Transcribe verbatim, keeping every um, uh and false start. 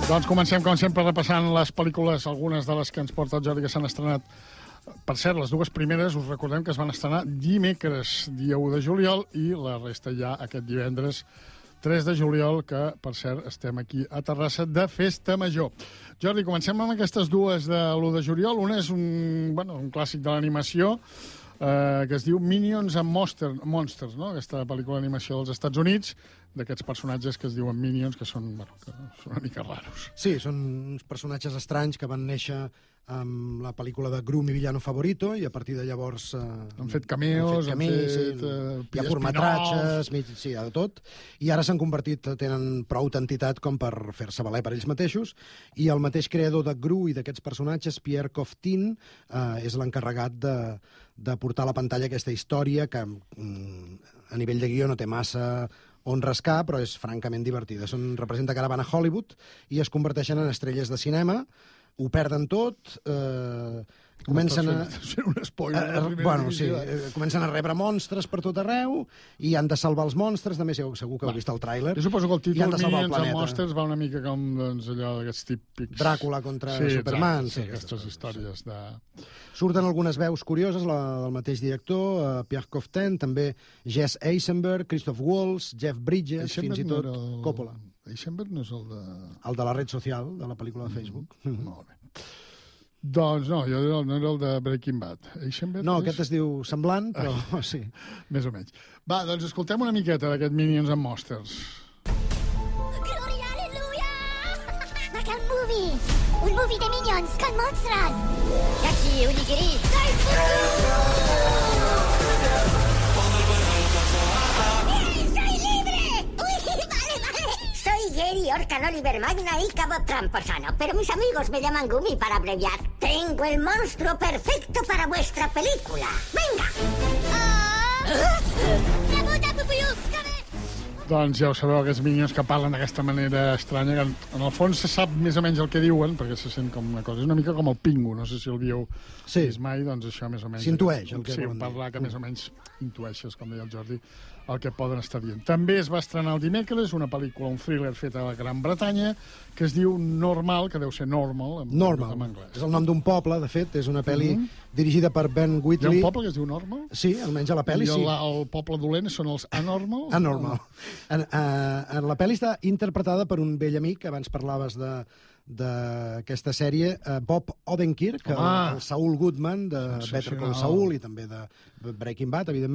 Doncs comencem, com sempre, repassant les pel·lícules, algunes de les que ens porta el Jordi, que s'han estrenat. Per cert, les dues primeres, us recordem que es van estrenar dimecres, dia u de juliol, i la resta ja aquest divendres, tres de juliol, que, per cert, estem aquí a Terrassa de Festa Major. Jordi, comencem amb aquestes dues de l'u de juliol. Una és un, bueno, un clàssic de l'animació, eh, que es diu Minions and Monster, Monsters, no? Aquesta pel·lícula d'animació dels Estats Units, d'aquests personatges que es diuen Minions, que són, bueno, que són una mica raros. Sí, són uns personatges estranys que van néixer amb la pel·lícula de Gru, mi villano favorito, i a partir de llavors... Eh, han fet cameos, han fet... Camí, sí, Uh, hi ha curtmetratges, sí, hi ha de tot, i ara s'han convertit, tenen prou entitat com per fer-se valer per ells mateixos, i el mateix creador de Gru i d'aquests personatges, Pierre Coftin, eh, és l'encarregat de, de portar a la pantalla aquesta història que mm, a nivell de guió no té massa on rascar, però és francament divertida. Són, representa que ara van a Hollywood i es converteixen en estrelles de cinema, ho perden tot, eh, comencen a... Fent un spoiler. Eh, bueno, sí, eh, comencen a rebre monstres per tot arreu i han de salvar els monstres, també segur, segur que heu vist el tràiler. Jo suposo que el títol Minions and el Monsters va una mica com doncs, allò d'aquests típics... Dràcula contra sí, Superman. Exacte, sí, sí, aquestes històries de... Surten algunes veus curioses, la del mateix director, uh, Pierre Coftin, també Jesse Eisenberg, Christoph Waltz, Jeff Bridges, Eisenberg fins i tot no el... Coppola. Eisenberg no és el de... El de la red social, de la pel·lícula de Facebook. Mm, mm. Molt bé. Doncs no, jo no era el de Breaking Bad. Eisenberg no, és... aquest es diu semblant, però ah, sí. Més o menys. Va, doncs escoltem una miqueta d'aquest Minions and Monsters. Gloria, aleluia! Like a movie! Un movie de Minions con monstros! Yachi, onigiri! ¡Hey, soy libre! Uy, vale, vale. Soy Gary Orcan Oliver Magna y Cabo Tramposano, pero mis amigos me llaman Gumi para abreviar. Tengo el monstruo perfecto para vuestra película. ¡Venga! ¡La puta pupuyu! Doncs ja ho sabeu, aquests Minions que parlen d'aquesta manera estranya, que en, en el fons se sap més o menys el que diuen, perquè se sent com una cosa. És una mica com el Pingu, no sé si el havíeu sí. vist mai, doncs això més o menys... S'intueix el que sí, volen dir. parlar que més o menys intueixes, com deia el Jordi, el que poden estar dient. També es va estrenar el dimecres una pel·lícula, un thriller fet a la Gran Bretanya, que es diu Normal, que deu ser Normal, en, Normal. en anglès. És el nom d'un poble, de fet, és una pel·li Mm-hmm. dirigida per Ben Wheatley. Hi ha un poble que es diu Normal? Sí, almenys a la pel·li, I sí. el, el poble dolent són els Anormal? Anormal. En, uh, en la pel·li està interpretada per un vell amic, abans parlaves de d'aquesta sèrie, uh, Bob Odenkirk, el, el Saul Goodman de Better Call Saul i també de Breaking Bad, evidentment.